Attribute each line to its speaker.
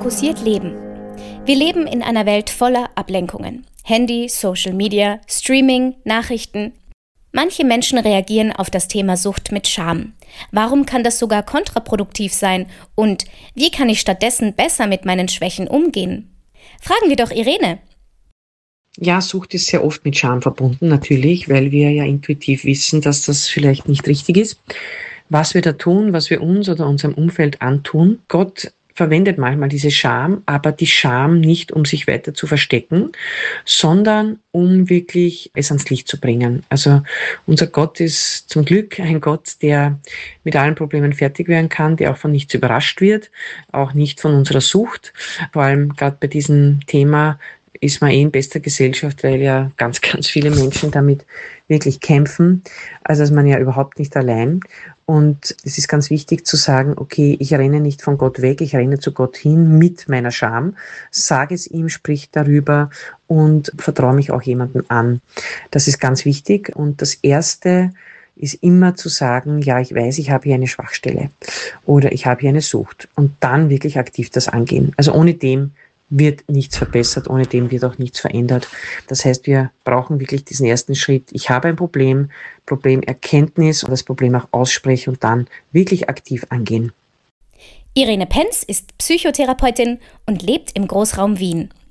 Speaker 1: fokussiert leben. Wir leben in einer Welt voller Ablenkungen. Handy, Social Media, Streaming, Nachrichten. Manche Menschen reagieren auf das Thema Sucht mit Scham. Warum kann das sogar kontraproduktiv sein? Und wie kann ich stattdessen besser mit meinen Schwächen umgehen? Fragen wir doch Irene.
Speaker 2: Ja, Sucht ist sehr oft mit Scham verbunden, natürlich, weil wir ja intuitiv wissen, dass das vielleicht nicht richtig ist. Was wir da tun, was wir uns oder unserem Umfeld antun, Gott verwendet manchmal diese Scham, aber die Scham nicht, um sich weiter zu verstecken, sondern um wirklich es ans Licht zu bringen. Also unser Gott ist zum Glück ein Gott, der mit allen Problemen fertig werden kann, der auch von nichts überrascht wird, auch nicht von unserer Sucht. Vor allem gerade bei diesem Thema ist man in bester Gesellschaft, weil ja ganz, ganz viele Menschen damit wirklich kämpfen. Also ist man ja überhaupt nicht allein. Und es ist ganz wichtig zu sagen, okay, ich renne nicht von Gott weg, ich renne zu Gott hin mit meiner Scham, sage es ihm, sprich darüber und vertraue mich auch jemandem an. Das ist ganz wichtig. Und das Erste ist immer zu sagen, ja, ich weiß, ich habe hier eine Schwachstelle oder ich habe hier eine Sucht. Und dann wirklich aktiv das angehen. Also ohne dem wird nichts verbessert, ohne dem wird auch nichts verändert. Das heißt, wir brauchen wirklich diesen ersten Schritt. Ich habe ein Problemerkenntnis und das Problem auch aussprechen und dann wirklich aktiv angehen.
Speaker 1: Irene Penz ist Psychotherapeutin und lebt im Großraum Wien.